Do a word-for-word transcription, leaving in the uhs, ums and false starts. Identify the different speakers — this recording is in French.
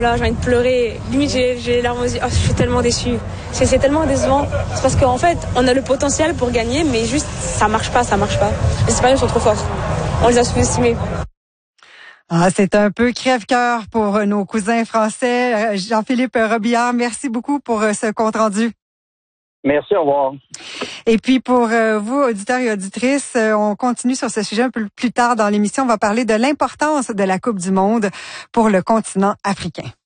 Speaker 1: Là, j'ai envie de pleurer. Limite, j'ai, j'ai les larmes aux yeux. Oh, je suis tellement déçue. C'est, c'est tellement décevant. C'est parce qu'en fait, on a le potentiel pour gagner, mais juste, ça marche pas, ça marche pas. Les Espagnols sont trop forts. On les a sous-estimés.
Speaker 2: Ah, c'est un peu crève-cœur pour nos cousins français. Jean-Philippe Robillard, merci beaucoup pour ce compte-rendu.
Speaker 3: Merci, au revoir.
Speaker 2: Et puis pour euh, vous, auditeurs et auditrices, euh, on continue sur ce sujet un peu plus tard dans l'émission. On va parler de l'importance de la Coupe du monde pour le continent africain.